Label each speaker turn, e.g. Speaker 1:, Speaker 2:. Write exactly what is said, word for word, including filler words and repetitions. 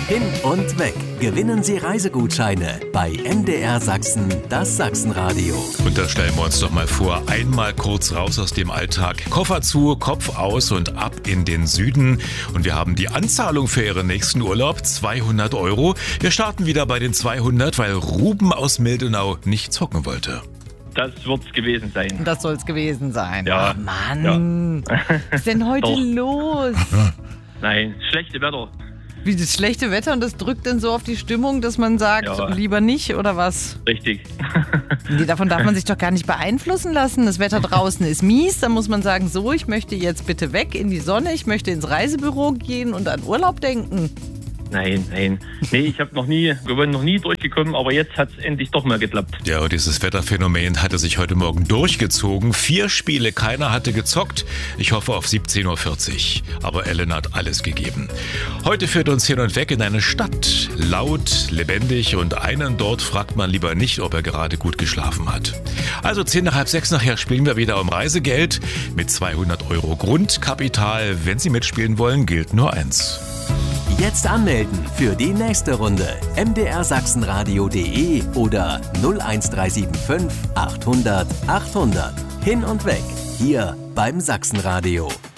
Speaker 1: Hin und weg. Gewinnen Sie Reisegutscheine bei M D R Sachsen, das Sachsenradio.
Speaker 2: Und da stellen wir uns doch mal vor, einmal kurz raus aus dem Alltag. Koffer zu, Kopf aus und ab in den Süden. Und wir haben die Anzahlung für Ihren nächsten Urlaub, zweihundert Euro. Wir starten wieder bei den zweihundert, weil Ruben aus Mildenau nicht zocken wollte.
Speaker 3: Das wird's gewesen sein.
Speaker 4: Das soll's gewesen sein.
Speaker 3: Ja.
Speaker 4: Oh Mann,
Speaker 3: Ja.
Speaker 4: was ist denn heute
Speaker 3: Doch.
Speaker 4: los?
Speaker 3: Nein, schlechte Wetter.
Speaker 4: Wie das schlechte Wetter und das drückt dann so auf die Stimmung, dass man sagt,
Speaker 3: Ja.
Speaker 4: lieber nicht oder was?
Speaker 3: Richtig.
Speaker 4: Nee, davon darf man sich doch gar nicht beeinflussen lassen. Das Wetter draußen ist mies, dann muss man sagen, so, ich möchte jetzt bitte weg in die Sonne, ich möchte ins Reisebüro gehen und an Urlaub denken.
Speaker 3: Nein, nein. Nee, ich habe noch nie gewonnen, noch nie durchgekommen, aber jetzt hat's endlich doch mal geklappt.
Speaker 2: Ja, und dieses Wetterphänomen hatte sich heute Morgen durchgezogen. Vier Spiele, keiner hatte gezockt. Ich hoffe auf siebzehn Uhr vierzig. Aber Ellen hat alles gegeben. Heute führt uns Hin und Weg in eine Stadt. Laut, lebendig und einen dort fragt man lieber nicht, ob er gerade gut geschlafen hat. Also zehn nach halb sechs nachher spielen wir wieder um Reisegeld mit zweihundert Euro Grundkapital. Wenn Sie mitspielen wollen, gilt nur eins.
Speaker 1: Jetzt anmelden für die nächste Runde. m d r sachsenradio punkt de oder null eins drei sieben fünf achthundert achthundert. Hin und weg. Hier beim Sachsenradio.